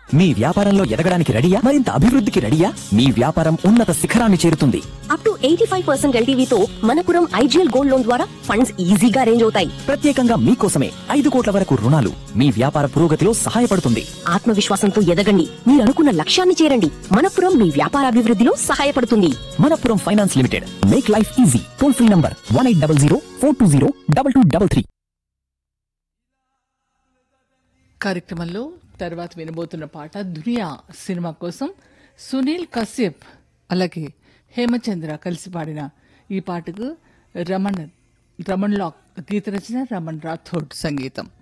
మీ వ్యాపారంలో ఎదగడానికి రెడీయా? మరింత అభివృద్ధికి రెడీయా? మీ వ్యాపారం ఉన్నత శిఖరాన్ని చేరుతుంది. Up to 85% ఎల్టీవీతో Manappuram IGL gold loan ద్వారా ఫండ్స్ ఈజీగా అరేంజ్ అవుతాయి. ప్రత్యేకంగా మీకోసమే 5 కోట్ల వరకు రుణాలు మీ వ్యాపార పురోగతిలో సహాయపడుతుంది. ఆత్మవిశ్వాసంతో ఎదగండి, మీరు అనుకున్న లక్ష్యాన్ని చేరండి. మనపురం మీ వ్యాపారాభివృద్ధిలో సహాయపడుతుంది. Manappuram finance limited, make life easy. Toll free number 1800-420-2233. కార్యక్రమంలో తర్వాత వినబోతున్న పాట దునియా సినిమా కోసం సునీల్ కశ్యప్ అలాగే హేమచంద్ర కలిసి పాడిన ఈ పాటకు రమణ్ లాక్ గీత రచన, రమణ్ రాథోడ్ సంగీతం.